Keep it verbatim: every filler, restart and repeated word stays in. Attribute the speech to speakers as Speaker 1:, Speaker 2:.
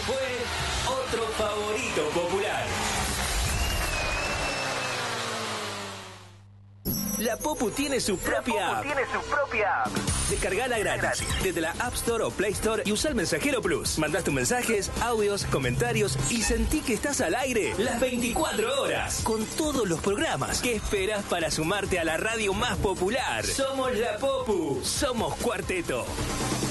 Speaker 1: fue otro favorito popular. La Popu tiene su propia app.
Speaker 2: tiene su propia app.
Speaker 1: Descargala gratis, gratis desde la App Store o Play Store y usa el Mensajero Plus. Mandás tus mensajes, audios, comentarios y sentí que estás al aire las veinticuatro horas con todos los programas. ¿Qué esperas para sumarte a la radio más popular? Somos la Popu, somos Cuarteto.